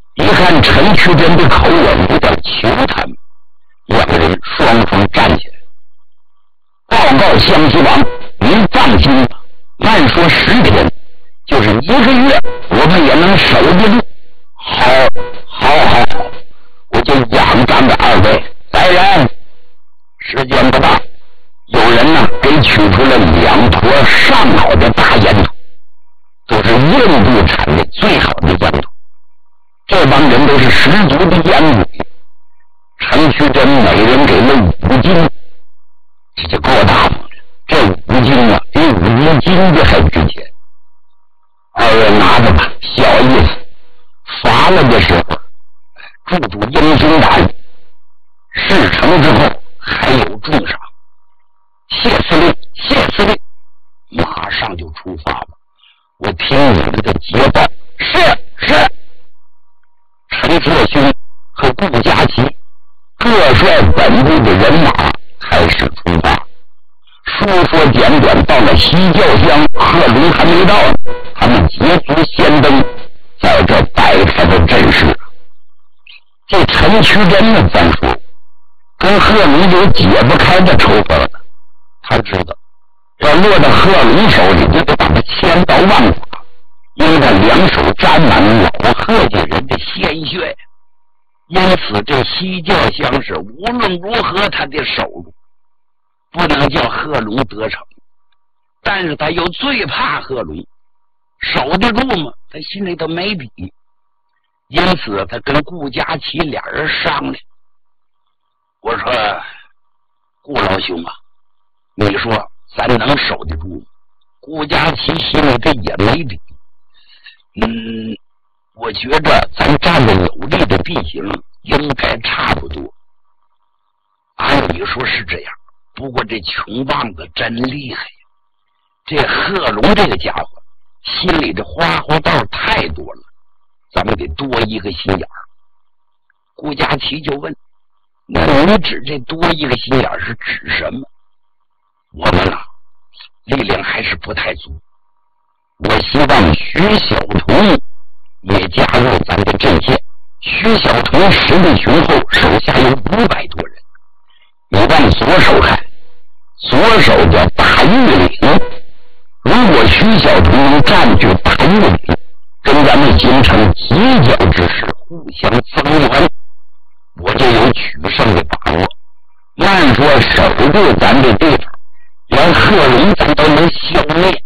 一看陈渠珍的口吻有点求他们，两个人双站起来，报告湘西王，您放心吧，慢说10天，就是1个月，我们也能守得住。好，我就仰仗着2位。来人，时间不大，有人呢给取出了2坨上好的大烟土，都是印度产的最好的烟土。这帮人都是十足的烟鬼。陈渠珍每人给了5斤，这就够大方了。这5斤啊，比5斤的还值钱。2位拿着吧，小意思。罚了的时候，助英雄胆；事成之后还有重赏。谢司令，马上就出发吧。我听你们的捷报。是。陈策勋和顾嘉琪各率本部的人马开始出发。说简短，到了西教乡，贺龙还没到呢，他们捷足先登，在这摆开的阵势。这陈渠珍呢，咱说跟贺龙有解不开的仇恨了。他知道要落到贺龙手里，就得把他千刀万剐，因为他2手沾满老贺家人的鲜血。因此这西教乡是无论如何他得守住，不能叫贺龙得逞。但是他又最怕贺龙，守得住吗？他心里头没底。因此他跟顾嘉琪俩人商量，我说顾老兄啊，你说咱能守得住吗？顾嘉琪心里这也没底。我觉着咱站在有利的地形应该差不多。按理说是这样，不过这穷棒子真厉害呀！这贺龙这个家伙心里的花道太多了，咱们得多一个心眼儿。顾嘉琪就问，那你指这多一个心眼儿是指什么？我们啊，力量还是不太足。我希望徐小彤也加入咱的阵线。徐小彤实力雄厚，手下有500多人。你往左手看，左手叫大峪岭。如果徐小彤能占据大峪岭，跟咱们形成结交之势，互相增援，我就有取胜的把握。慢说守住咱这地方，连贺龙咱都能消灭。